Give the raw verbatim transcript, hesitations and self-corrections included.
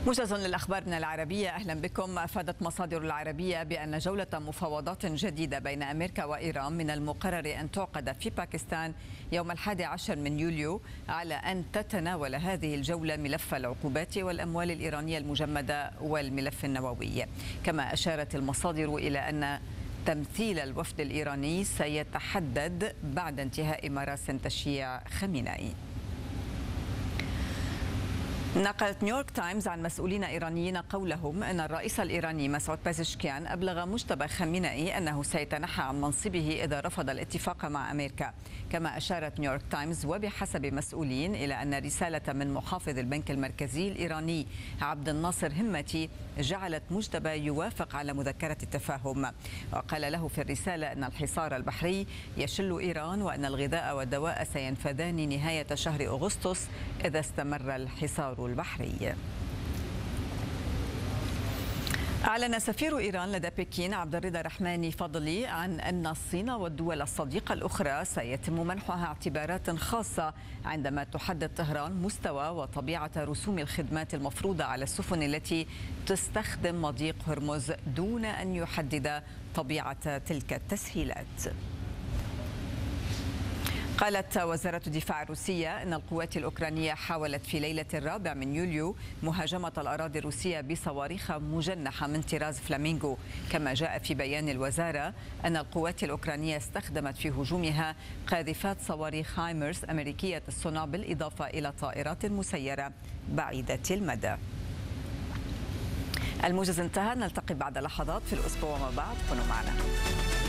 موجز للأخبار من العربية. أهلا بكم. أفادت مصادر العربية بأن جولة مفاوضات جديدة بين أمريكا وإيران من المقرر أن تعقد في باكستان يوم الحادي عشر من يوليو، على أن تتناول هذه الجولة ملف العقوبات والأموال الإيرانية المجمدة والملف النووي. كما أشارت المصادر إلى أن تمثيل الوفد الإيراني سيتحدد بعد انتهاء مراسم تشييع خامنئي. نقلت نيويورك تايمز عن مسؤولين إيرانيين قولهم أن الرئيس الإيراني مسعود بازشكيان أبلغ مجتبى خامنئي أنه سيتنحى عن منصبه إذا رفض الاتفاق مع أمريكا. كما أشارت نيويورك تايمز وبحسب مسؤولين إلى أن رسالة من محافظ البنك المركزي الإيراني عبد الناصر همتي جعلت مجتبى يوافق على مذكرة التفاهم، وقال له في الرسالة أن الحصار البحري يشل إيران وأن الغذاء والدواء سينفذان نهاية شهر أغسطس إذا استمر الحصار البحري. أعلن سفير إيران لدى بكين عبد الرضا رحماني فضلي عن أن الصين والدول الصديقة الأخرى سيتم منحها اعتبارات خاصة عندما تحدد طهران مستوى وطبيعة رسوم الخدمات المفروضة على السفن التي تستخدم مضيق هرمز، دون أن يحدد طبيعة تلك التسهيلات. قالت وزارة الدفاع الروسية أن القوات الأوكرانية حاولت في ليلة الرابع من يوليو مهاجمة الأراضي الروسية بصواريخ مجنحة من طراز فلامينغو. كما جاء في بيان الوزارة أن القوات الأوكرانية استخدمت في هجومها قاذفات صواريخ هايمرس أمريكية الصنع، بالإضافة إلى طائرات مسيرة بعيدة المدى. الموجز انتهى، نلتقي بعد لحظات في الأسبوع وما بعد، كونوا معنا.